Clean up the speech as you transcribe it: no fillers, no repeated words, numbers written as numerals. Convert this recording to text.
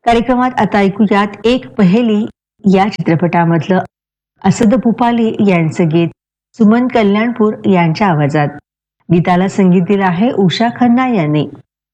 कार्यक्रमात आता ऐकूयात एक पहेली या चित्रपटामधलं असद भूपाली यांचं गीत सुमन कल्याणपूर यांच्या आवाजात. गीताला संगीत दिलं आहे उषा खन्ना यांनी.